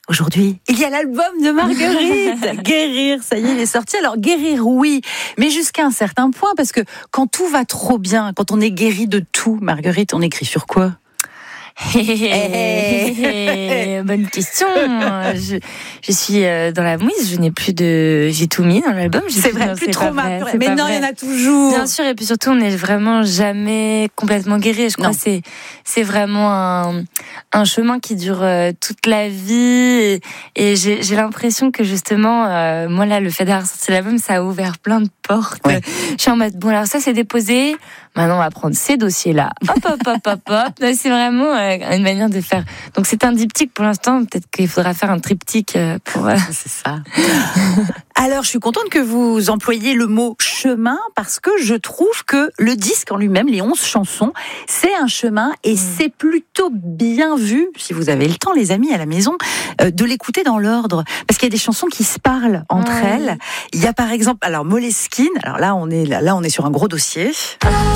Aujourd'hui, il y a l'album de Marguerite. Guérir, ça y est, il est sorti. Alors guérir, oui, mais jusqu'à un certain point, parce que quand tout va trop bien, quand on est guéri de tout, Marguerite, on écrit sur quoi ? Bonne question. Je suis dans la mouise. Je n'ai plus de. J'ai tout mis dans l'album. C'est vrai, plus trop mal. Mais non, il y en a toujours. Bien sûr, et puis surtout, on n'est vraiment jamais complètement guéri. Je crois que c'est vraiment un chemin qui dure toute la vie. Et j'ai l'impression que justement, moi là, le fait d'avoir sorti l'album, ça a ouvert plein de portes. Ouais. Je suis en mode bon, alors ça c'est déposé. Maintenant, on va prendre ces dossiers-là. Hop. C'est vraiment une manière de faire. Donc, c'est un diptyque pour l'instant. Peut-être qu'il faudra faire un triptyque pour. C'est ça. Alors, je suis contente que vous employiez le mot chemin parce que je trouve que le disque en lui-même, les 11 chansons, c'est un chemin et c'est plutôt bien vu, si vous avez le temps, les amis, à la maison, de l'écouter dans l'ordre. Parce qu'il y a des chansons qui se parlent entre elles. Il y a par exemple, alors Moleskine. Alors là, on est sur un gros dossier.